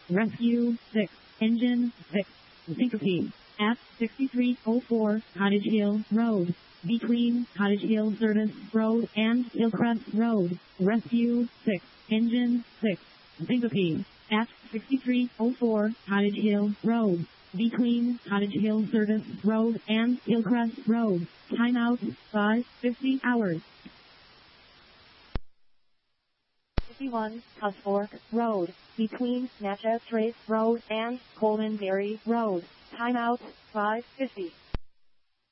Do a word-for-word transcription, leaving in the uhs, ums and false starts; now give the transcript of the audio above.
Rescue six. Engine six. Syncope. At sixty-three oh four Cottage Hill Road. Between Cottage Hill Service Road and Hillcrest Road. Rescue six. Engine six. Syncope. At sixty-three oh four Cottage Hill Road. Between Cottage Hill Service Road and Hillcrest Road. Timeout five fifty hours. fifty-one Cusfork Road. Between Natchez Trace Road and Coleman Berry Road. Timeout five fifty.